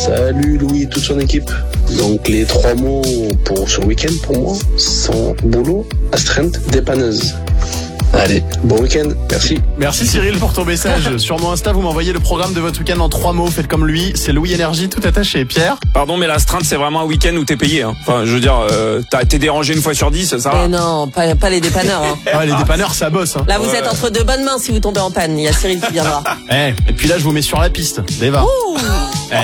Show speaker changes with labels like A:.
A: Salut Louis et toute son équipe. Donc les 3 mots pour ce week-end pour moi sont boulot, astreinte, dépanneuse. Allez, bon week-end, merci.
B: Merci Cyril pour ton message. Sur mon Insta, vous m'envoyez le programme de votre week-end en 3 mots. Faites comme lui, c'est Louis Énergie, tout attaché. Pierre?
C: Pardon, mais l'astreinte, c'est vraiment un week-end où t'es payé. Hein. Enfin, je veux dire, t'as été dérangé une fois sur 10, ça va.
D: Mais non, pas les dépanneurs. Hein.
B: Ah, les dépanneurs, ça bosse. Hein.
D: Là, vous êtes entre 2 bonnes mains si vous tombez en panne. Il y a Cyril qui viendra.
B: Et puis là, je vous mets sur la piste. Deva.
D: Ouh.